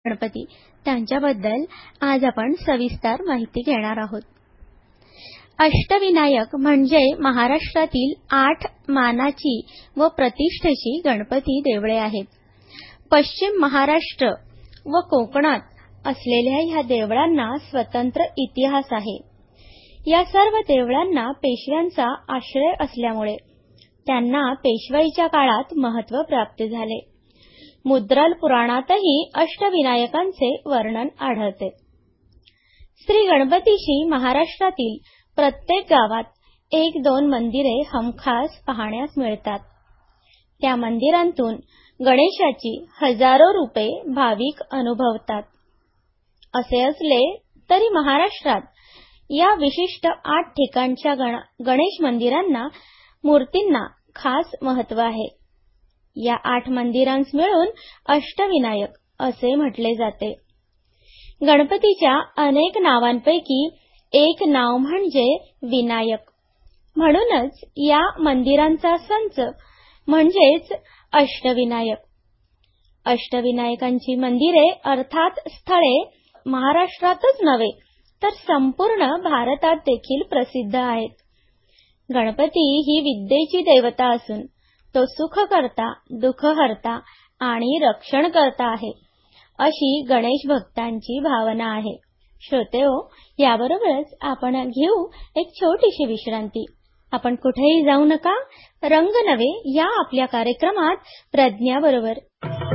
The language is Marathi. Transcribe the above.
गणपती त्यांच्याबद्दल आज आपण सविस्तर माहिती घेणार आहोत. अष्टविनायक म्हणजे महाराष्ट्रातील 8 मानाची व प्रतिष्ठेची गणपती देवळे आहेत. पश्चिम महाराष्ट्र व कोकणात असलेल्या ह्या देवळांना स्वतंत्र इतिहास आहे. या सर्व देवळांना पेशव्यांचा आश्रय असल्यामुळे त्यांना पेशवाईच्या काळात महत्त्व प्राप्त झाले. मुद्रल पुराणातही अष्टविनायकांचे वर्णन आढळते. श्री गणपतीची महाराष्ट्रातील प्रत्येक गावात 1-2 मंदिरे हमखास पाहण्यास मिळतात. त्या मंदिरांतून गणेशाची हजारो रूपे भाविक अनुभवतात. असे असले तरी महाराष्ट्रात या विशिष्ट 8 ठिकाणच्या गणेश मंदिरांना मूर्तींना खास महत्त्व आहे. या 8 मंदिरांस मिळून अष्टविनायक असे म्हटले जाते. गणपतीच्या अनेक नावांपैकी एक नाव म्हणजे विनायक. म्हणूनच या मंदिरांचा संच म्हणजेच अष्टविनायक. अष्टविनायकांची मंदिरे अर्थात स्थळे महाराष्ट्रातच नव्हे तर संपूर्ण भारतात देखील प्रसिद्ध आहेत. गणपती ही विद्येची देवता असून तो सुखकर्ता, दुःखहर्ता आणि रक्षणकर्ता आहे, अशी गणेश भक्तांची भावना आहे. श्रोतेहो, याबरोबरच आपण घेऊ एक छोटीशी विश्रांती. आपण कुठेही जाऊ नका. रंग नवे या आपल्या कार्यक्रमात प्रज्ञा बरोबर.